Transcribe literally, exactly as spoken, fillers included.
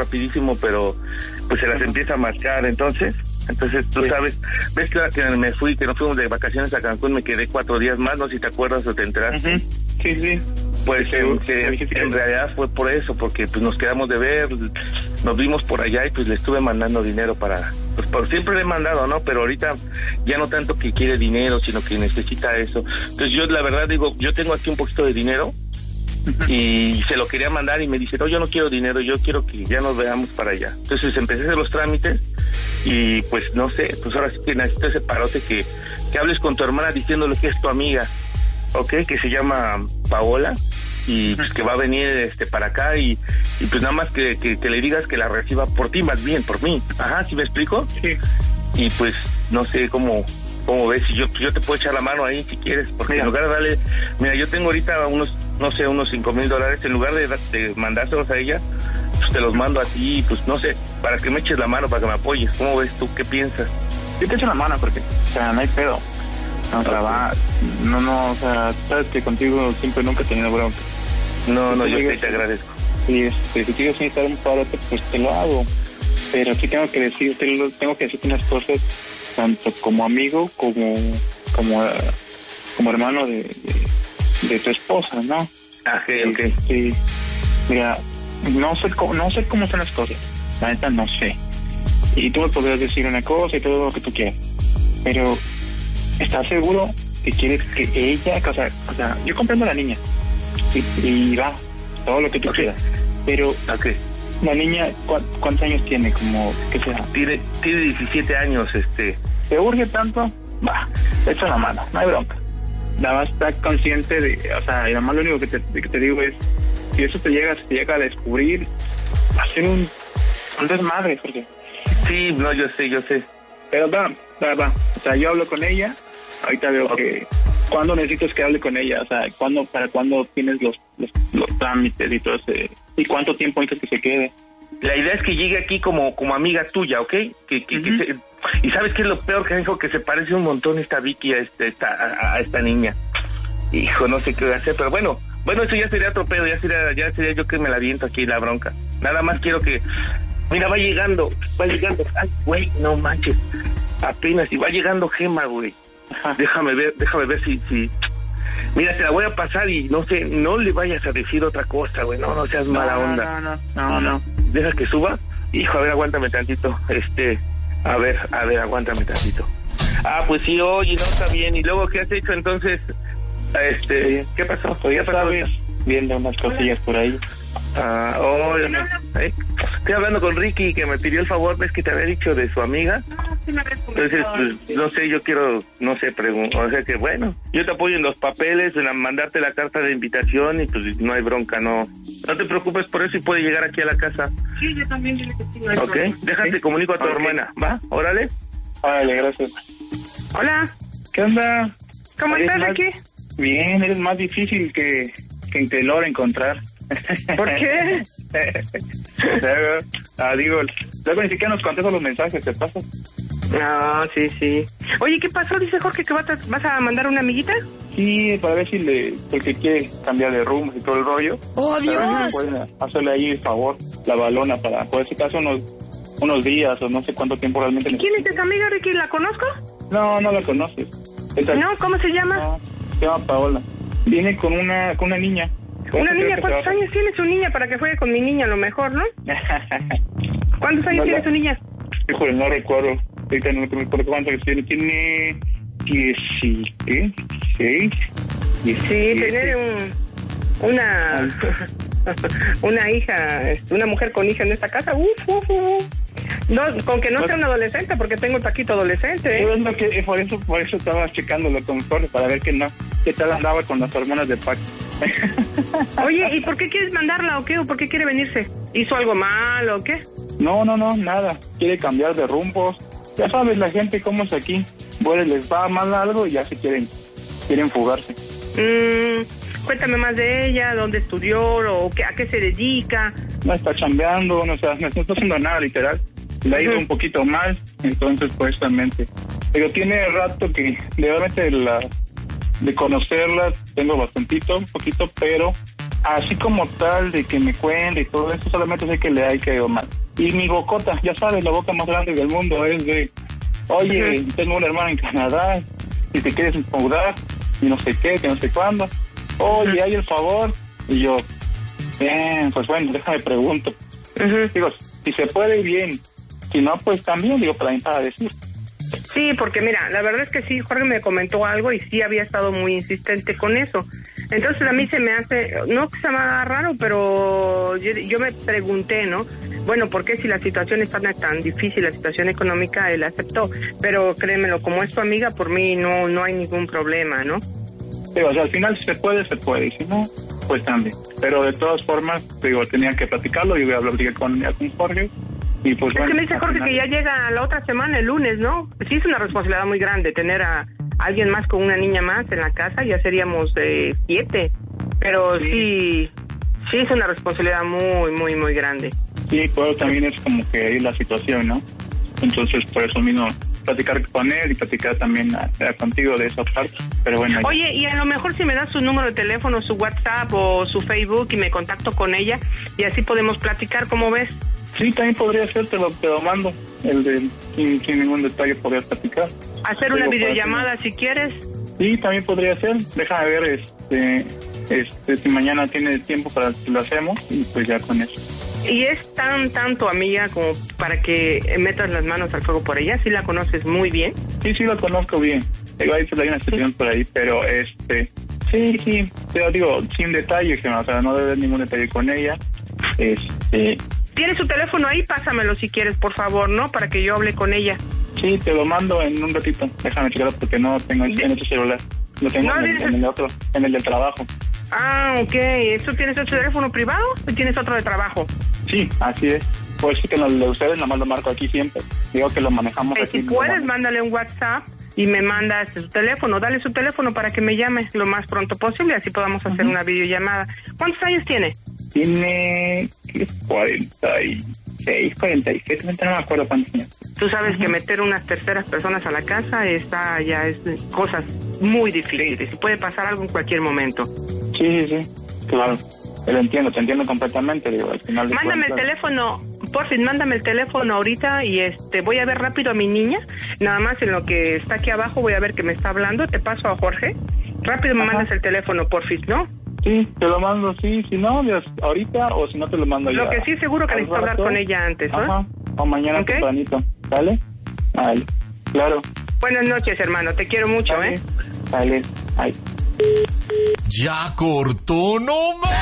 rapidísimo, pero pues se las uh-huh. empieza a mascar, entonces... Entonces, tú sí. sabes, ves que, que me fui, que nos fuimos de vacaciones a Cancún, me quedé cuatro días más, no sé si te acuerdas o te enteraste. Uh-huh. Sí, sí. Pues sí, en, que, sí, sí. en realidad fue por eso, porque pues nos quedamos de ver, nos vimos por allá y pues le estuve mandando dinero para... Pues por siempre le he mandado, ¿no? Pero ahorita ya no tanto que quiere dinero, sino que necesita eso. Entonces yo la verdad digo, yo tengo aquí un poquito de dinero y se lo quería mandar y me dice, no, yo no quiero dinero, yo quiero que ya nos veamos para allá. Entonces empecé a hacer los trámites y pues no sé, pues ahora sí que necesito ese parote que, que hables con tu hermana diciéndole que es tu amiga, ¿ok? Que se llama Paola y pues que va a venir este para acá y, y pues nada más que, que, que le digas que la reciba por ti, más bien por mí. Ajá, ¿sí me explico? Sí. Y pues no sé cómo... ¿Cómo ves? Si yo, yo te puedo echar la mano ahí si quieres, porque mira. en lugar de darle, mira, yo tengo ahorita unos, no sé, unos cinco mil dólares, en lugar de, de mandárselos a ella, pues te los mando a ti, pues no sé, para que me eches la mano, para que me apoyes. ¿Cómo ves tú? ¿Qué piensas? Yo te echo la mano porque, o sea, no hay pedo. No, o sea, va, no, no, o sea, sabes que contigo siempre nunca he tenido bronca. No, no, si yo llegas, te, te agradezco. Y este, si quieres necesitar un parote, pues te lo hago. Pero aquí tengo que decirte, tengo que decirte unas cosas tanto como amigo como como como hermano de, de, de tu esposa, ¿no? Ah, ok, ok. Sí. Mira, no sé cómo, no sé cómo son las cosas, la neta no sé. Y tú me podrías decir una cosa y todo lo que tú quieras, pero ¿estás seguro que quieres que ella, o sea, o sea yo comprendo a la niña y, y va, todo lo que tú okay. quieras, pero okay. La niña, ¿cu- ¿cuántos años tiene? Como, ¿qué sea? Tiene, tiene diecisiete años, este... ¿Te urge tanto? Va, echa la mano, no hay bronca. Nada más está consciente de, o sea, y nada más lo único que te, que te digo es, si eso te llega, si te llega a descubrir, va a ser un, un desmadre, porque... Sí, no, yo sé, yo sé. Pero va, va, va. O sea, yo hablo con ella, ahorita veo okay. que... ¿Cuándo necesitas que hable con ella? O sea, ¿cuándo, para cuándo tienes los, los, los trámites y todo ese... ¿Y cuánto tiempo necesitas que se quede? La idea es que llegue aquí como como amiga tuya, ¿ok? Que, que, uh-huh. que se, y ¿sabes qué es lo peor? Que dijo que se parece un montón esta Vicky a, este, esta, a, a esta niña. Hijo, no sé qué voy a hacer, pero bueno, bueno, eso ya sería otro pedo, ya sería, ya sería yo que me la viento aquí la bronca. Nada más quiero que... Mira, va llegando, va llegando. Ay, güey, no manches. Apenas, y va llegando Gema, güey. Ajá. Déjame ver, déjame ver si... si Mira, te la voy a pasar y no sé, no le vayas a decir otra cosa, güey, no, no seas no, mala no, onda. No, no, no, no. Deja que suba. Hijo, a ver, aguántame tantito. Este, a ver, a ver, aguántame tantito. Ah, pues sí, oye, no, está bien. ¿Y luego qué has hecho entonces? Este, ¿qué pasó? Ya sabes, viendo unas cosillas por ahí. Ah, oh, no, ¿eh? Estoy hablando con Ricky, que me pidió el favor, ves que te había dicho de su amiga. Entonces, pues, no sé, yo quiero, no sé, preguntar, o sea que bueno, yo te apoyo en los papeles, en mandarte la carta de invitación y pues no hay bronca, no, no te preocupes por eso y puede llegar aquí a la casa. Sí, yo también dile que sí, no hay Ok, problema. déjate, ¿Sí? comunico a tu okay. hermana, ¿va? Órale. Órale, gracias. Hola. ¿Qué onda? ¿Cómo estás, más... Ricky? Bien, eres más difícil que, que en Telor encontrar. ¿Por qué? ah, digo, luego ni siquiera nos contestas los mensajes, ¿te pasa? No, sí, sí. Oye, ¿qué pasó? Dice Jorge que vas a, vas a mandar una amiguita. Sí, para ver si le, el que quiere cambiar de rumbo y todo el rollo. ¡Oh, Dios! Pueden hacerle ahí el favor, la balona, para, por ese caso, unos, unos días o no sé cuánto tiempo realmente. ¿Y quién es esa amiga, Ricky? ¿La conozco? No, no la conoces. Esta, no, ¿cómo se llama? No, se llama Paola. Viene con una, con una niña. ¿Una niña? ¿Cuántos años tiene su niña para que juegue con mi niña a lo mejor, no? ¿Cuántos años no, tiene su niña? Híjole, no recuerdo. Ahorita no recuerdo cuántos años tiene. Tiene diecisiete, dieciséis, diecisiete. Sí, tener un, una, una hija, una mujer con hija en esta casa, uf, uf, uf. No, con que no pues, sea un adolescente, porque tengo el Paquito adolescente. ¿eh? Es lo que, por eso, por eso estaba checándolo con Jorge, para ver que no, qué tal andaba con las hormonas de Paco. Oye, ¿y por qué quieres mandarla o qué? ¿O por qué quiere venirse? ¿Hizo algo mal o qué? No, no, no, nada. Quiere cambiar de rumbos. Ya sabes, la gente cómo es aquí. Bueno, les va mal algo y ya se quieren, quieren fugarse. Mm, cuéntame más de ella, dónde estudió o qué, a qué se dedica. No está chambeando, no, o sea, no está haciendo nada, literal. Le ha ido uh-huh. un poquito mal, entonces, pues, realmente. Pero tiene rato que, realmente, la... de conocerla tengo bastantito, un poquito, pero así como tal de que me cuente y todo eso, solamente sé que le hay que mal. Y mi bocota, ya sabes, la boca más grande del mundo es de, oye, uh-huh. tengo una hermana en Canadá, si te quieres mudar, y no sé qué, que no sé cuándo, oye, uh-huh. hay el favor, y yo, bien, pues bueno, déjame pregunto. Uh-huh. Digo, si se puede, bien, si no, pues también, digo, para mí para decir. Sí, porque mira, la verdad es que sí, Jorge me comentó algo y sí había estado muy insistente con eso. Entonces a mí se me hace, no que se me haga raro, pero yo, yo me pregunté, ¿no? Bueno, ¿por qué si la situación está tan difícil, la situación económica, él aceptó? Pero créemelo, como es tu amiga, por mí no no hay ningún problema, ¿no? Sí, o sea, al final si se puede, se puede, y si no, pues también. Pero de todas formas, digo, tenía que platicarlo, yo voy a hablar con, con Jorge. Y pues, es bueno, que me dice Jorge que ya llega la otra semana, el lunes, ¿no? Sí es una responsabilidad muy grande tener a alguien más con una niña más en la casa, ya seríamos eh, siete, pero sí. sí, sí es una responsabilidad muy, muy, muy grande. Sí, pero también es como que ahí la situación, ¿no? Entonces, por eso mismo, platicar con él y platicar también a, a contigo de esa parte, pero bueno. Oye, y a lo mejor si me das su número de teléfono, su WhatsApp o su Facebook y me contacto con ella y así podemos platicar, ¿cómo ves? Sí, también podría ser, te lo, te lo mando, el de sin, sin ningún detalle podría platicar. ¿Hacer Pero una videollamada si quieres? Sí, también podría ser, déjame ver este, este si mañana tiene tiempo para que lo hacemos y pues ya con eso. ¿Y es tan, tanto amiga como para que metas las manos al fuego por ella? ¿Sí la conoces muy bien? Sí, sí la conozco bien, digo, ahí hay una excepción sí. por ahí, pero este, sí, sí, pero digo, sin detalle, o sea, no debe haber ningún detalle con ella, este... ¿Tienes su teléfono ahí? Pásamelo si quieres, por favor, ¿no? Para que yo hable con ella. Sí, te lo mando en un ratito. Déjame checarlo porque no tengo en este celular. Lo tengo no, en, el, en el otro, en el del trabajo. Ah, ok. ¿Eso tienes otro teléfono privado o tienes otro de trabajo? Sí, así es. Pues sí que lo de ustedes nada más lo marco aquí siempre. Digo que lo manejamos eh, aquí. Si puedes, mándale un WhatsApp y me mandas su teléfono. Dale su teléfono para que me llame lo más pronto posible, así podamos hacer uh-huh. una videollamada. ¿Cuántos años tiene? Tiene cuarenta y seis, cuarenta y siete, no me acuerdo cuántos años. Tú sabes uh-huh. que meter unas terceras personas a la casa está ya es cosas muy difíciles y puede pasar algo en cualquier momento. Sí, sí, sí, claro. Te lo entiendo, te entiendo completamente. Digo, al final de mándame cuentas... el teléfono, por fin, mándame el teléfono ahorita y este voy a ver rápido a mi niña. Nada más en lo que está aquí abajo voy a ver que me está hablando. Te paso a Jorge. Rápido me Ajá. mandas el teléfono, porfis, ¿no? Sí, te lo mando, sí, si no, ahorita o si no te lo mando lo ya. Lo que sí, seguro que necesito hablar con ella antes, ¿no? Ajá, o mañana ¿Okay? tempranito, ¿vale? Vale, claro. Buenas noches, hermano, te quiero mucho, vale. ¿eh? Vale, ay. Ya cortó, no más.